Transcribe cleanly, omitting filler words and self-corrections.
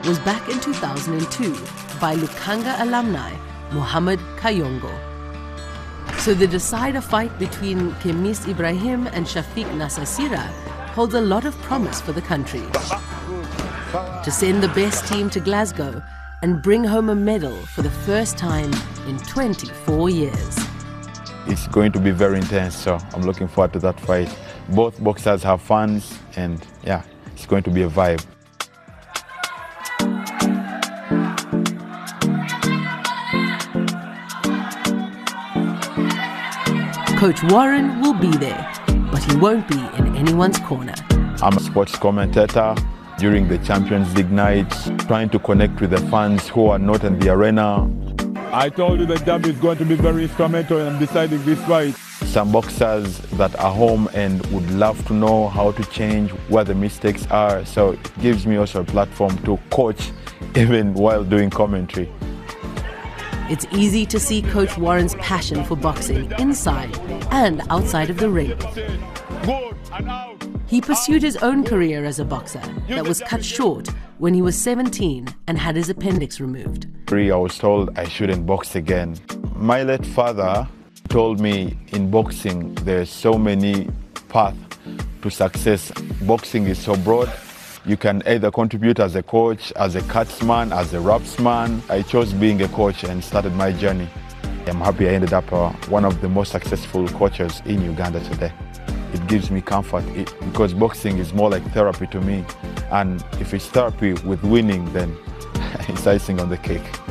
was back in 2002 by Lukanga alumni Muhammad Kayongo. So the decider fight between Khamis Ibrahim and Shafiq Nasasira holds a lot of promise for the country. To send the best team to Glasgow and bring home a medal for the first time in 24 years. It's going to be very intense, so I'm looking forward to that fight. Both boxers have fans, and yeah, it's going to be a vibe. Coach Warren will be there, but he won't be in anyone's corner. I'm a sports commentator during the Champions League nights, trying to connect with the fans who are not in the arena. I told you the derby is going to be very instrumental in deciding this fight. Some boxers that are home and would love to know how to change, where the mistakes are, so it gives me also a platform to coach even while doing commentary. It's easy to see Coach Warren's passion for boxing inside and outside of the ring. He pursued his own career as a boxer that was cut short when he was 17 and had his appendix removed. I was told I shouldn't box again. My late father told me in boxing there's so many paths to success. Boxing is so broad. You can either contribute as a coach, as a cutsman, as a rapsman. I chose being a coach and started my journey. I'm happy I ended up one of the most successful coaches in Uganda today. It gives me comfort because boxing is more like therapy to me. And if it's therapy with winning, then it's icing on the cake.